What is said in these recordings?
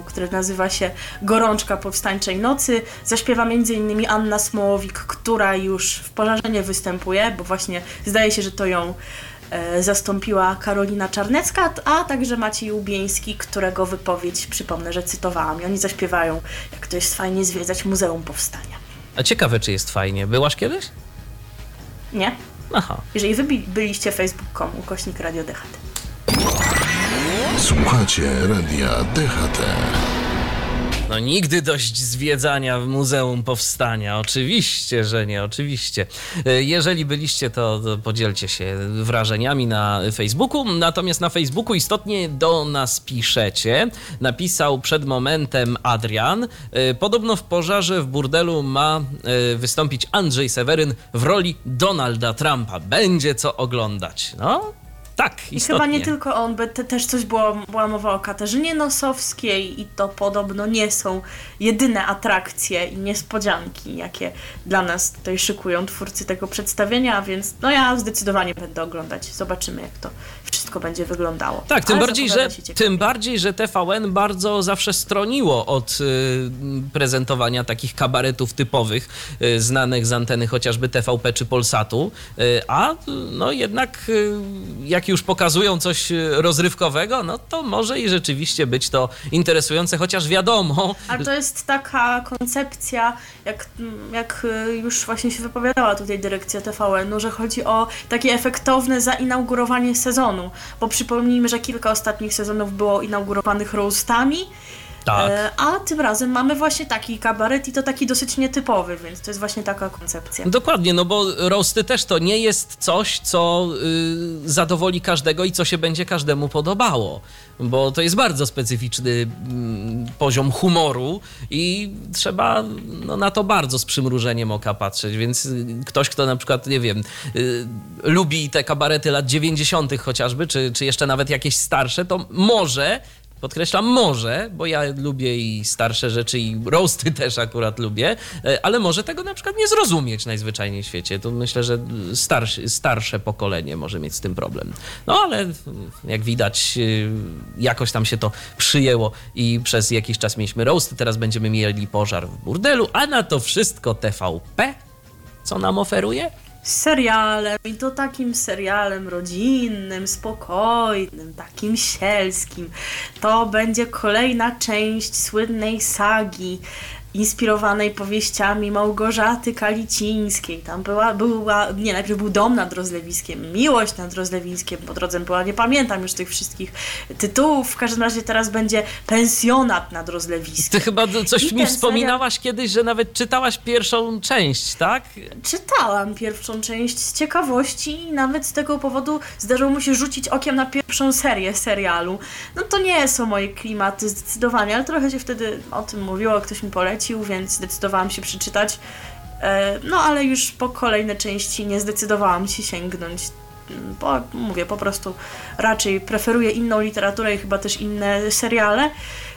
które nazywa się Gorączka Powstańczej Nocy. Zaśpiewa m.in. Anna Smołowik, która już w Pożarze nie występuje, bo właśnie zdaje się, że to ją zastąpiła Karolina Czarnecka, a także Maciej Łubieński, którego wypowiedź, przypomnę, że cytowałam. I oni zaśpiewają, jak to jest fajnie zwiedzać Muzeum Powstania. A ciekawe, czy jest fajnie. Byłaś kiedyś? Nie. Aha. Jeżeli wy byliście facebook.com/Radio DHT. Słuchacie Radia DHT. No nigdy dość zwiedzania w Muzeum Powstania. Oczywiście, że nie, oczywiście. Jeżeli byliście, to podzielcie się wrażeniami na Facebooku. Natomiast na Facebooku istotnie do nas piszecie. Napisał przed momentem Adrian. Podobno w Pożarze w burdelu ma wystąpić Andrzej Seweryn w roli Donalda Trumpa. Będzie co oglądać. No, tak, istotnie. I chyba nie tylko on, bo też coś była mowa o Katarzynie Nosowskiej i to podobno nie są jedyne atrakcje i niespodzianki, jakie dla nas tutaj szykują twórcy tego przedstawienia, więc no ja zdecydowanie będę oglądać. Zobaczymy, jak to wszystko będzie wyglądało. Tak, tym bardziej, że TVN bardzo zawsze stroniło od prezentowania takich kabaretów typowych, znanych z anteny chociażby TVP czy Polsatu, a no jednak jak już pokazują coś rozrywkowego, no to może i rzeczywiście być to interesujące, chociaż wiadomo. Ale to jest taka koncepcja, jak już właśnie się wypowiadała tutaj dyrekcja TVN-u, że chodzi o takie efektowne zainaugurowanie sezonu, bo przypomnijmy, że kilka ostatnich sezonów było inaugurowanych roastami, tak. A tym razem mamy właśnie taki kabaret i to taki dosyć nietypowy, więc to jest właśnie taka koncepcja. Dokładnie, no bo roasty też to nie jest coś, co zadowoli każdego i co się będzie każdemu podobało, bo to jest bardzo specyficzny poziom humoru i trzeba na to bardzo z przymrużeniem oka patrzeć, więc ktoś, kto na przykład, nie wiem, lubi te kabarety lat 90. chociażby, czy jeszcze nawet jakieś starsze, to może... Podkreślam może, bo ja lubię i starsze rzeczy i roasty też akurat lubię, ale może tego na przykład nie zrozumieć najzwyczajniej w świecie. To myślę, że starsze pokolenie może mieć z tym problem. No ale jak widać jakoś tam się to przyjęło i przez jakiś czas mieliśmy roasty, teraz będziemy mieli Pożar w burdelu, a na to wszystko TVP co nam oferuje? Serialem i to takim serialem rodzinnym, spokojnym, takim sielskim. To będzie kolejna część słynnej sagi inspirowanej powieściami Małgorzaty Kalicińskiej. Tam najpierw był Dom nad Rozlewiskiem, Miłość nad Rozlewiskiem, po drodze była, nie pamiętam już tych wszystkich tytułów, w każdym razie teraz będzie Pensjonat nad Rozlewiskiem. Ty chyba coś mi wspominałaś kiedyś, że nawet czytałaś pierwszą część, tak? Czytałam pierwszą część z ciekawości i nawet z tego powodu zdarzyło mi się rzucić okiem na pierwszą serię serialu. No to nie są moje klimaty zdecydowanie, ale trochę się wtedy o tym mówiło, ktoś mi polecił, więc zdecydowałam się przeczytać. No ale już po kolejne części nie zdecydowałam się sięgnąć, bo mówię, po prostu raczej preferuję inną literaturę i chyba też inne seriale.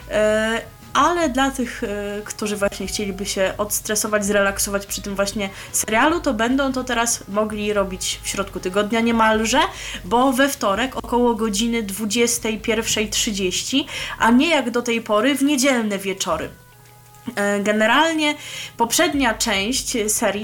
Ale dla tych, którzy właśnie chcieliby się odstresować, zrelaksować przy tym właśnie serialu, to będą to teraz mogli robić w środku tygodnia niemalże, bo we wtorek około godziny 21:30, a nie jak do tej pory w niedzielne wieczory. Generalnie poprzednia część serii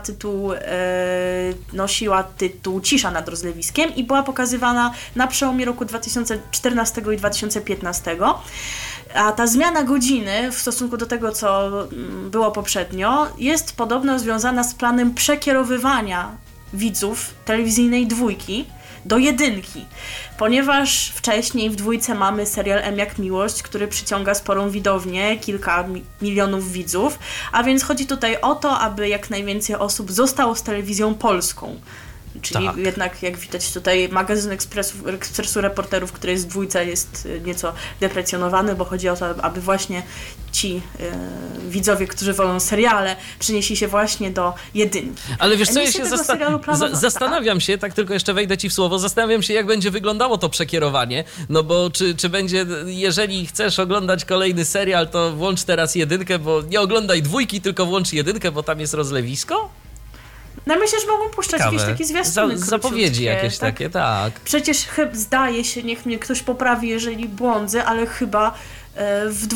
nosiła tytuł Cisza nad Rozlewiskiem i była pokazywana na przełomie roku 2014 i 2015. A ta zmiana godziny w stosunku do tego, co było poprzednio, jest podobno związana z planem przekierowywania widzów telewizyjnej dwójki do jedynki, ponieważ wcześniej w dwójce mamy serial M jak Miłość, który przyciąga sporą widownię, kilka milionów widzów, a więc chodzi tutaj o to, aby jak najwięcej osób zostało z telewizją polską. Czyli tak. Jednak, jak widać tutaj, magazyn Ekspresu Reporterów, który jest w dwójce, jest nieco deprecjonowany, bo chodzi o to, aby właśnie ci widzowie, którzy wolą seriale, przenieśli się właśnie do jedynki. Ale wiesz co, ja się zastanawiam się, tak tylko jeszcze wejdę ci w słowo, zastanawiam się, jak będzie wyglądało to przekierowanie, no bo czy będzie, jeżeli chcesz oglądać kolejny serial, to włącz teraz jedynkę, bo nie oglądaj dwójki, tylko włącz jedynkę, bo tam jest rozlewisko? No myślę, że mogą puszczać jakieś takie zwiastuny zapowiedzi jakieś tak? Takie, tak. Przecież zdaje się, niech mnie ktoś poprawi, jeżeli błądzę, ale chyba w